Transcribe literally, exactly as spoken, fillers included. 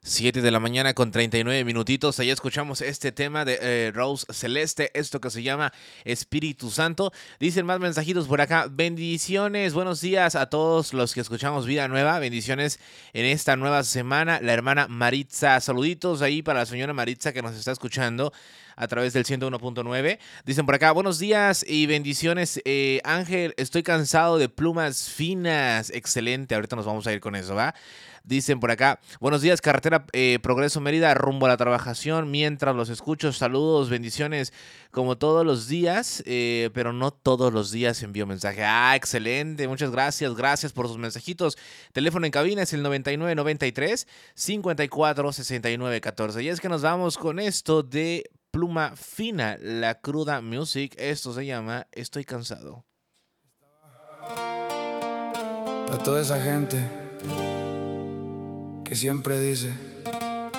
Siete de la mañana con treinta y nueve minutitos. Ahí escuchamos este tema de eh, Rose Celeste, esto que se llama Espíritu Santo. Dicen más mensajitos por acá. Bendiciones, buenos días a todos los que escuchamos Vida Nueva. Bendiciones en esta nueva semana. La hermana Maritza, saluditos ahí para la señora Maritza que nos está escuchando a través del ciento uno punto nueve. Dicen por acá, buenos días y bendiciones. Eh, Ángel, estoy cansado de plumas finas. Excelente, ahorita nos vamos a ir con eso, ¿va? Dicen por acá, buenos días, carretera eh, Progreso Mérida, rumbo a la trabajación, mientras los escucho, saludos, bendiciones, como todos los días, eh, pero no todos los días envío mensaje. Ah, excelente, muchas gracias, gracias por sus mensajitos. Teléfono en cabina es el noventa y nueve noventa y tres cincuenta y cuatro sesenta y nueve catorce. Y es que nos vamos con esto de Pluma Fina, la cruda music, esto se llama Estoy cansado. A toda esa gente que siempre dice